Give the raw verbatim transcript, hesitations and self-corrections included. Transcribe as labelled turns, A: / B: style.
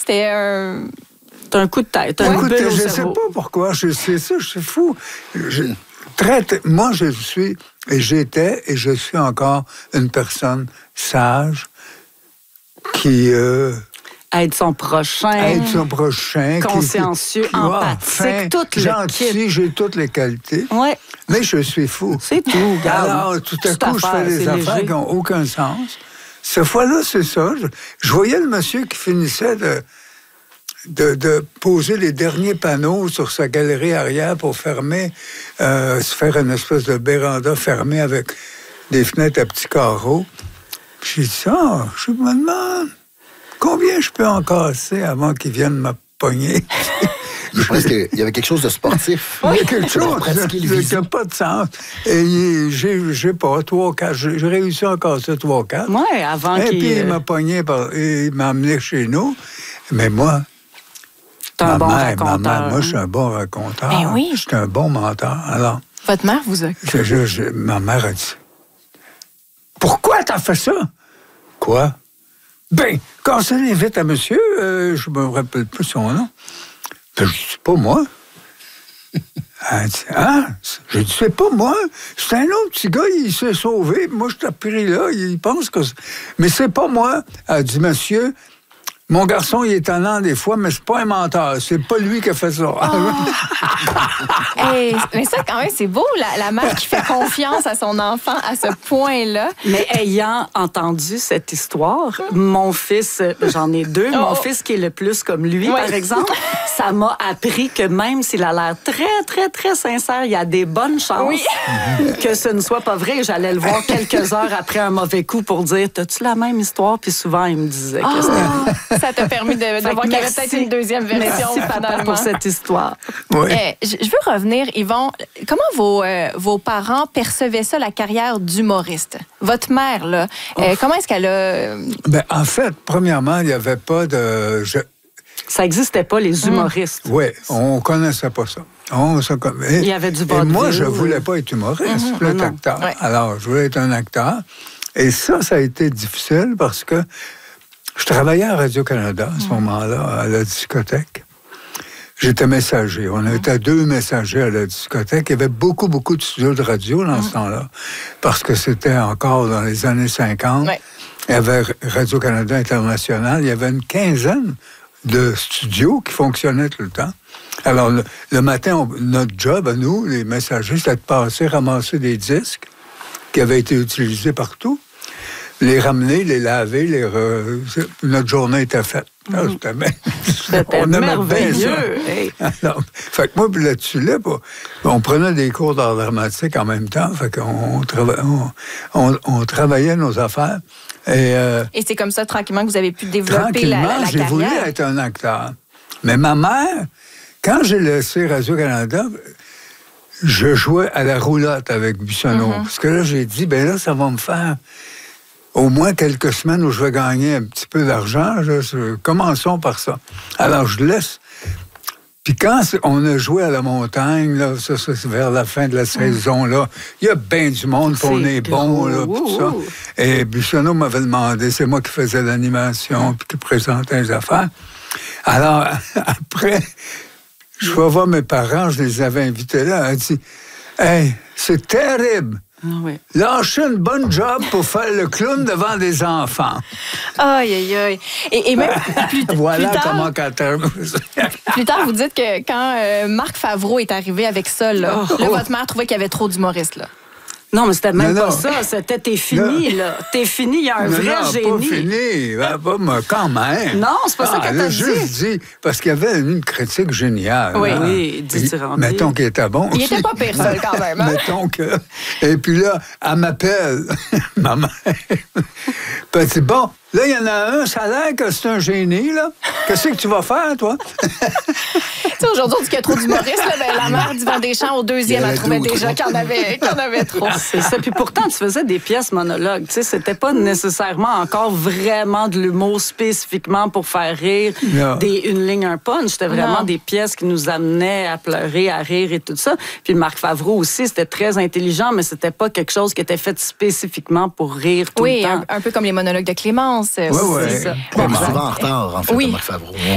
A: C'était un...
B: T'as un coup de tête.
C: Un
B: un
C: coup de tête, je ne sais
B: cerveau.
C: pas pourquoi. Je sais ça, je suis fou. Je, très, moi, je suis, et j'étais, et je suis encore une personne sage qui... Euh,
B: Aide son prochain.
C: Aide son prochain.
B: Consciencieux,
C: qui, qui,
B: empathique,
C: fin,
B: tout le
C: gentil,
B: kit.
C: j'ai toutes les qualités.
B: Ouais.
C: Mais je suis fou.
B: C'est tout, regarde.
C: Alors, tout à
B: Toute
C: coup, je
B: affaire,
C: fais des
B: c'est
C: affaires
B: léger.
C: qui n'ont aucun sens. Cette fois-là, c'est ça. Je, je voyais le monsieur qui finissait de, de, de poser les derniers panneaux sur sa galerie arrière pour fermer, euh, se faire une espèce de véranda fermée avec des fenêtres à petits carreaux. J'ai dit ça, je me demande combien je peux en casser avant qu'ils viennent me pogner.
D: Je pense qu'il y avait quelque chose de sportif.
C: Il y a quelque chose
D: pratiquer le
C: qui
D: visu.
C: n'a pas de sens. Et j'ai, j'ai pas, trois, quatre, j'ai, j'ai réussi à en casser trois, quatre.
B: Ouais, avant
C: Et
B: qu'il...
C: puis il
B: euh,
C: m'a pogné, par, il m'a amené chez nous. Mais moi,
B: T'es un
C: ma
B: bon
C: mère,
B: raconteur.
C: ma mère, moi, je suis un bon raconteur.
A: Ben oui.
C: Je suis un bon menteur. Alors,
A: Votre mère vous a...
C: je, je, je- ma mère a dit, pourquoi t'as fait ça? Quoi? Ben, quand ça l'invite à monsieur, euh, je me rappelle plus son nom. Ben, je dis, c'est pas moi. Elle dit, ah, j'ai dit, c'est pas moi. C'est un autre petit gars, il s'est sauvé. Moi, je t'ai pris là, il pense que... c'est- Mais c'est pas moi. Elle dit, monsieur, mon garçon, il est talent des fois, mais c'est pas un menteur. C'est pas lui qui a fait ça.
A: Hey, mais ça, quand même, c'est beau, la, la mère qui fait confiance à son enfant à ce point-là.
B: Mais ayant entendu cette histoire, mon fils, j'en ai deux, mon
A: Oh.
B: fils qui est le plus comme lui,
A: Ouais.
B: par exemple, ça m'a appris que même s'il a l'air très, très, très sincère, il y a des bonnes chances
A: Oui.
B: que ce ne soit pas vrai. J'allais le voir quelques heures après un mauvais coup pour dire, t'as-tu la même histoire? Puis souvent, il me disait que c'était...
A: Ah, ça t'a permis de, de
B: Fait que
A: voir qu'il y avait
B: merci.
A: peut-être une deuxième version,
B: Merci, papa,
A: finalement.
B: pour cette histoire.
C: Oui.
A: Eh, je je veux revenir, Yvon. Comment vos, euh, vos parents percevaient ça, la carrière d'humoriste? Votre mère, là, euh, comment est-ce qu'elle a... euh,
C: Ben, en fait, premièrement, il n'y avait pas de... je-
B: Ça n'existait pas, les humoristes.
C: Oui, on connaissait pas ça. On se con- et-
B: Il y avait du
C: Et
B: vaudeville.
C: moi, je voulais pas être humoriste, je voulais être
B: non.
C: acteur.
A: Ouais.
C: Alors, je voulais être un acteur. Et ça, ça a été difficile parce que je travaillais à Radio-Canada à ce moment-là, à la discothèque. J'étais messager. On était deux messagers à la discothèque. Il y avait beaucoup, beaucoup de studios de radio dans ce temps-là, parce que c'était encore dans les années cinquante.
A: Ouais.
C: Il y avait Radio-Canada International. Il y avait une quinzaine de studios qui fonctionnaient tout le temps. Alors, le, le matin, on- notre job à nous, les messagers, c'était de passer, ramasser des disques qui avaient été utilisés partout, les ramener, les laver, les re- notre journée était faite. Ah, c'était bien.
B: C'était
C: On aimait bien
B: merveilleux.
C: ça.
B: Hey.
C: Alors, fait que moi, puis là-dessus, là, bah, on prenait des cours d'art dramatique en même temps. Fait qu'on on, trava- on, on- on travaillait nos affaires. Et euh,
A: Et c'est comme ça, tranquillement, que vous avez pu développer
C: tranquillement,
A: la, la, la
C: j'ai voulu
A: carrière.
C: être un acteur. Mais ma mère, quand j'ai laissé Radio-Canada, je jouais à la roulotte avec Buissonneau. Parce que là, j'ai dit, ben là, ça va me faire au moins quelques semaines où je vais gagner un petit peu d'argent. là. Je- Commençons par ça. Alors, je laisse. Puis quand c'est- on a joué à la montagne, là, ça, ça, c'est vers la fin de la saison, là, il y a bien du monde, puis on
B: C'est
C: est bon,
B: gros.
C: là, puis tout ça.
B: Ouh.
C: Et Buissonneau m'avait demandé, c'est moi qui faisais l'animation, puis qui présentais les affaires. Alors, après, je vais voir mes parents, je les avais invités là, elle a dit, « Hey, c'est terrible!
B: Ah oui.
C: Lâchez une bonne job pour faire le clown devant des enfants. »
A: Aïe, aïe, aïe. Et, et même plus,
C: Voilà
A: plus tard,
C: comment quand termine.
A: plus tard, vous dites que quand euh, Marc Favreau est arrivé avec ça, là,
B: Oh.
A: là, votre mère trouvait qu'il y avait trop d'humoristes, là.
B: Non, mais c'était même
C: Non,
B: pas
C: non.
B: ça. C'était t'es fini, là. T'es fini, il y a un
C: Non,
B: vrai
C: non,
B: génie.
C: pas fini. Ben, pas, mais quand même.
B: Non, c'est pas ça
C: Ah,
B: qu'elle
C: elle a
B: t'a
C: juste
B: dit.
C: dit. Parce qu'il y avait une critique géniale.
A: Oui.
C: hein.
B: Oui, dit
C: Puis,
B: Tirandi.
C: mettons qu'il était bon.
A: Il
C: aussi.
A: était pas pire seul, quand même, hein?
C: Mettons que... Et puis là, elle m'appelle, ma mère. Puis elle dit, bon, là, il y en a un, ça a l'air que c'est un génie, là. Qu'est-ce que tu vas faire, toi?
A: Tu sais, aujourd'hui, on dit qu'il y a trop d'humoristes, là, ben, la mère d'Yvan Deschamps, au deuxième,
C: Il y en a
A: elle trouvait
C: deux ou
A: déjà
C: trois.
A: qu'il y en avait, qu'il y en avait trop.
B: C'est ça. Puis pourtant, tu faisais des pièces monologues. Tu sais, c'était pas nécessairement encore vraiment de l'humour spécifiquement pour faire rire,
C: Non.
B: des, une ligne, un punch. C'était vraiment
A: Non.
B: des pièces qui nous amenaient à pleurer, à rire et tout ça. Puis Marc Favreau aussi, c'était très intelligent, mais c'était pas quelque chose qui était fait spécifiquement pour rire tout
A: Oui,
B: le temps.
A: un, un peu comme les monologues de Clémence.
C: ouais.
A: C'est ça.
D: On est
A: Bon,
D: souvent en retard, en fait,
A: Oui.
D: à Marc Favreau.